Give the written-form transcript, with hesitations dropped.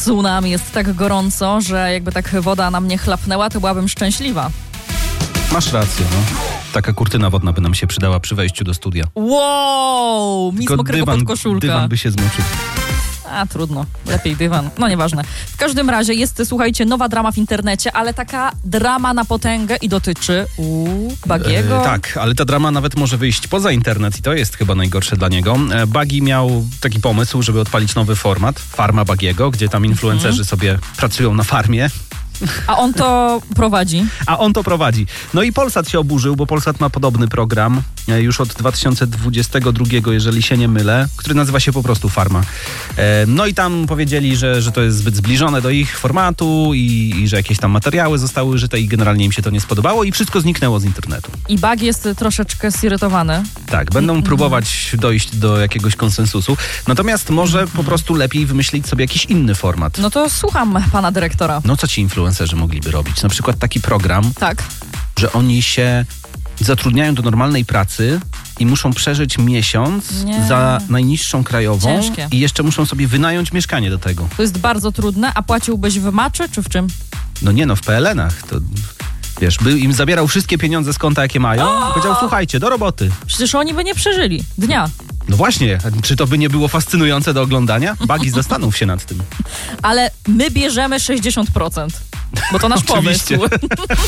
tsunami, jest tak gorąco, że jakby tak woda na mnie chlapnęła, to byłabym szczęśliwa. Masz rację, no. Taka kurtyna wodna by nam się przydała przy wejściu do studia. Wow, mi z mokrego podkoszulka. Dywan by się zmoczył. A, trudno. Lepiej dywan. No nieważne. W każdym razie jest, słuchajcie, nowa drama w internecie, ale taka drama na potęgę i dotyczy Bagiego. Tak, ale ta drama nawet może wyjść poza internet i to jest chyba najgorsze dla niego. Bagi miał taki pomysł, żeby odpalić nowy format, Farma Bagiego, gdzie tam influencerzy sobie pracują na farmie. A on to prowadzi. No i Polsat się oburzył, bo Polsat ma podobny program już od 2022, jeżeli się nie mylę, który nazywa się po prostu Farma. No i tam powiedzieli, że to jest zbyt zbliżone do ich formatu i że jakieś tam materiały zostały użyte i generalnie im się to nie spodobało i wszystko zniknęło z internetu. I Bagi jest troszeczkę zirytowany. Tak, będą próbować dojść do jakiegoś konsensusu. Natomiast może po prostu lepiej wymyślić sobie jakiś inny format. No to słucham pana dyrektora. No co ci influencerzy mogliby robić? Na przykład taki program, tak, że oni się zatrudniają do normalnej pracy i muszą przeżyć miesiąc za najniższą krajową. Ciężkie. I jeszcze muszą sobie wynająć mieszkanie do tego. To jest bardzo trudne, a płaciłbyś w maczy czy w czym? No nie no, w PLN-ach. To wiesz, by im zabierał wszystkie pieniądze z konta, jakie mają i powiedział, słuchajcie, do roboty. Przecież oni by nie przeżyli dnia. No właśnie, czy to by nie było fascynujące do oglądania? Bagi, zastanów się nad tym. Ale my bierzemy 60%, bo to nasz pomysł.